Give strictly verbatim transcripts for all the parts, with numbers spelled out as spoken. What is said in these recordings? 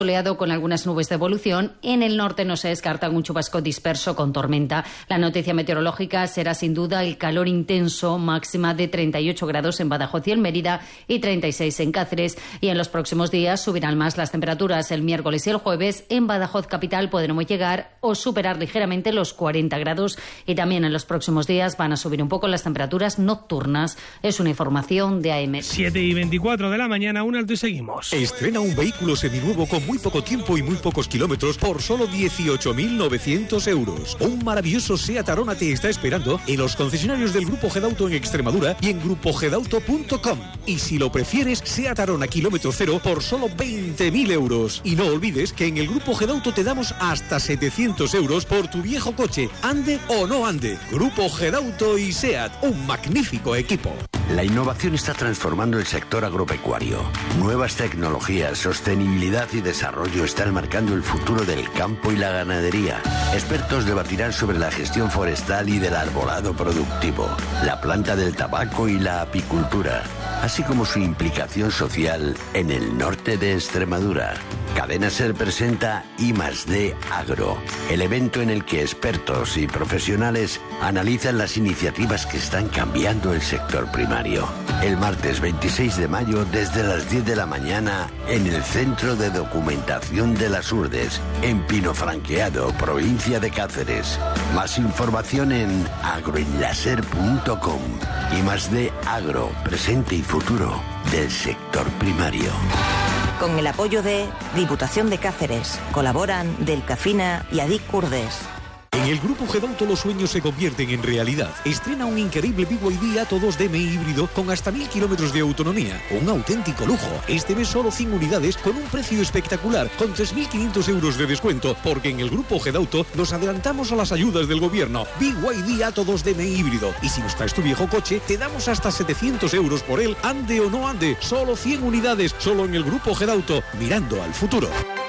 Soleado con algunas nubes de evolución. En el norte no se descarta un chubasco disperso con tormenta. La noticia meteorológica será sin duda el calor intenso, máxima de treinta y ocho grados en Badajoz y en Mérida y treinta y seis en Cáceres. Y en los próximos días subirán más las temperaturas. El miércoles y el jueves en Badajoz capital podremos llegar o superar ligeramente los cuarenta grados. Y también en los próximos días van a subir un poco las temperaturas nocturnas. Es una información de A M. siete y veinticuatro de la mañana, un alto y seguimos. Estrena un vehículo seminuevo con muy poco tiempo y muy pocos kilómetros por solo dieciocho mil novecientos euros. Un maravilloso SEAT Arona te está esperando en los concesionarios del Grupo Gedauto en Extremadura y en grupo gedauto punto com. Y si lo prefieres, SEAT Arona kilómetro cero por solo veinte mil euros. Y no olvides que en el Grupo Gedauto te damos hasta setecientos euros por tu viejo coche, ande o no ande. Grupo Gedauto y SEAT, un magnífico equipo. La innovación está transformando el sector agropecuario. Nuevas tecnologías, sostenibilidad y desarrollo están marcando el futuro del campo y la ganadería. Expertos debatirán sobre la gestión forestal y del arbolado productivo, la planta del tabaco y la apicultura, así como su implicación social en el norte de Extremadura. Cadena Ser presenta I más D Agro, el evento en el que expertos y profesionales analizan las iniciativas que están cambiando el sector primario. El martes veintiséis de mayo desde las diez de la mañana en el Centro de Documentación de las Urdes, en Pinofranqueado, provincia de Cáceres. Más información en agroenlaser punto com. I más D Agro, presente y futuro del sector primario. Con el apoyo de Diputación de Cáceres, colaboran Delcafina y Adic Curdes. En el Grupo Gedauto los sueños se convierten en realidad. Estrena un increíble B Y D Atto dos D M I híbrido con hasta mil kilómetros de autonomía. Un auténtico lujo. Este mes solo cien unidades con un precio espectacular, con tres mil quinientos euros de descuento, porque en el Grupo Gedauto nos adelantamos a las ayudas del gobierno. B Y D Atto dos D M I híbrido. Y si nos traes tu viejo coche, te damos hasta setecientos euros por él, ande o no ande. Solo cien unidades, solo en el Grupo Gedauto, mirando al futuro.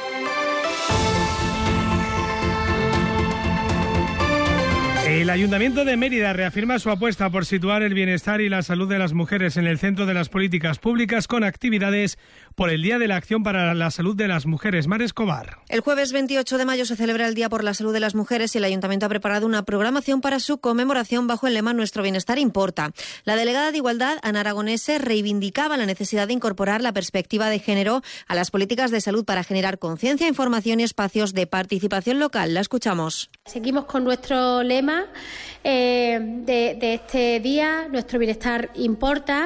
El Ayuntamiento de Mérida reafirma su apuesta por situar el bienestar y la salud de las mujeres en el centro de las políticas públicas con actividades por el Día de la Acción para la Salud de las Mujeres. Mar Escobar. El jueves veintiocho de mayo se celebra el Día por la Salud de las Mujeres y el Ayuntamiento ha preparado una programación para su conmemoración bajo el lema Nuestro bienestar importa. La delegada de Igualdad, Ana Aragonese, reivindicaba la necesidad de incorporar la perspectiva de género a las políticas de salud para generar conciencia, información y espacios de participación local. La escuchamos. Seguimos con nuestro lema eh, de, de este día, Nuestro bienestar importa.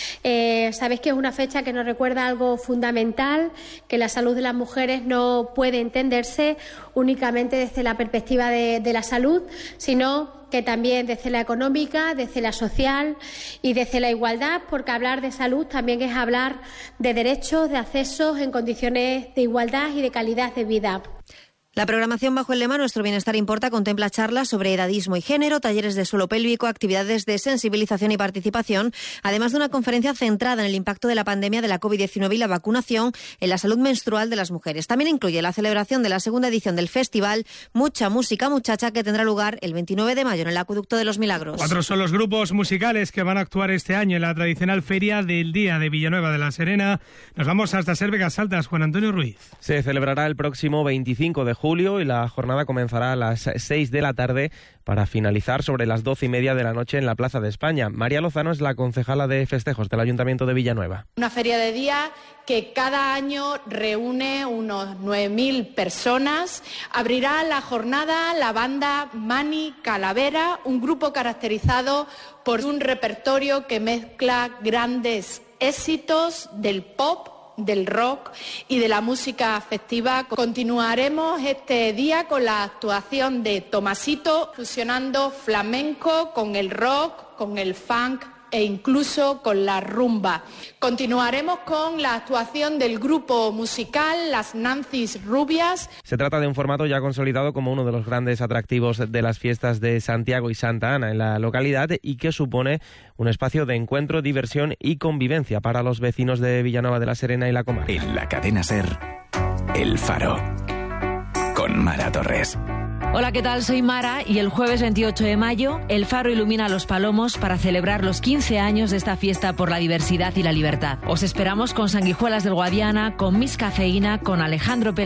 Eh, sabéis que es una fecha que nos recuerda algo fundamental, que la salud de las mujeres no puede entenderse únicamente desde la perspectiva de, de la salud, sino que también desde la económica, desde la social y desde la igualdad, porque hablar de salud también es hablar de derechos, de accesos en condiciones de igualdad y de calidad de vida. La programación bajo el lema Nuestro bienestar importa contempla charlas sobre edadismo y género, talleres de suelo pélvico, actividades de sensibilización y participación, además de una conferencia centrada en el impacto de la pandemia de la COVID diecinueve y la vacunación en la salud menstrual de las mujeres. También incluye la celebración de la segunda edición del festival Mucha Música Muchacha, que tendrá lugar el veintinueve de mayo en el Acueducto de los Milagros. Cuatro son los grupos musicales que van a actuar este año en la tradicional Feria del Día de Villanueva de la Serena. Nos vamos hasta Ser Vegas Altas. Juan Antonio Ruiz. Se celebrará el próximo veinticinco de julio y la jornada comenzará a las seis de la tarde para finalizar sobre las doce y media de la noche en la Plaza de España. María Lozano es la concejala de festejos del Ayuntamiento de Villanueva. Una feria de día que cada año reúne unos nueve mil personas. Abrirá la jornada la banda Mani Calavera, un grupo caracterizado por un repertorio que mezcla grandes éxitos del pop, del rock y de la música festiva. Continuaremos este día con la actuación de Tomasito, fusionando flamenco con el rock, con el funk e incluso con la rumba. Continuaremos con la actuación del grupo musical Las Nancy's Rubias. Se trata de un formato ya consolidado como uno de los grandes atractivos de las fiestas de Santiago y Santa Ana en la localidad y que supone un espacio de encuentro, diversión y convivencia para los vecinos de Villanueva de la Serena y la comarca. En la cadena SER, El Faro, con Mara Torres. Hola, ¿qué tal? Soy Mara y el jueves veintiocho de mayo el Faro ilumina a los palomos para celebrar los quince años de esta fiesta por la diversidad y la libertad. Os esperamos con sanguijuelas del Guadiana, con Miss Cafeína, con Alejandro Pérez